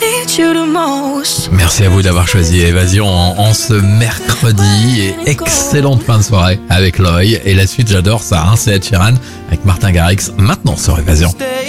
Merci à vous d'avoir choisi Évasion en ce mercredi et excellente fin de soirée avec Loï. Et la suite, j'adore ça, c'est Ed Sheeran avec Martin Garrix maintenant sur Évasion.